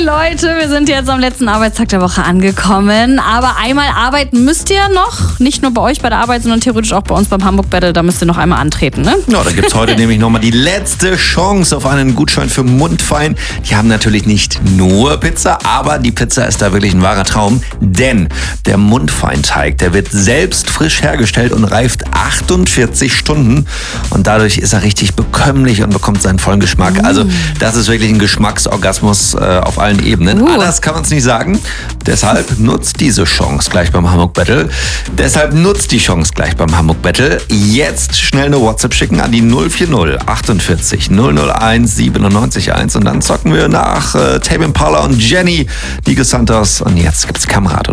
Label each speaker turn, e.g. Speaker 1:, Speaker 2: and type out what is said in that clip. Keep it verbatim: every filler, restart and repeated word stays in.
Speaker 1: Leute, wir sind jetzt am letzten Arbeitstag der Woche angekommen. Aber einmal arbeiten müsst ihr noch. Nicht nur bei euch bei der Arbeit, sondern theoretisch auch bei uns beim Hamburg Battle. Da müsst ihr noch einmal antreten, ne?
Speaker 2: Ja, da gibt's heute nämlich nochmal die letzte Chance auf einen Gutschein für Mundfein. Die haben natürlich nicht nur Pizza, aber die Pizza ist da wirklich ein wahrer Traum. Denn der Mundfeinteig, der wird selbst frisch hergestellt und reift achtundvierzig Stunden. Und dadurch ist er richtig bekömmlich und bekommt seinen vollen Geschmack.
Speaker 1: Mm.
Speaker 2: Also das ist wirklich ein Geschmacksorgasmus äh, auf allen Ebenen.
Speaker 1: Uh.
Speaker 2: Anders kann man es nicht sagen. Deshalb nutzt diese Chance gleich beim Hamburg Battle. Deshalb nutzt die Chance gleich beim Hamburg Battle. Jetzt schnell eine WhatsApp schicken an die null vier null achtundvierzig null null eins siebenundneunzig eins und dann zocken wir nach äh, Tame Impala und Jenny, die Santos. Und jetzt gibt's Kamerad.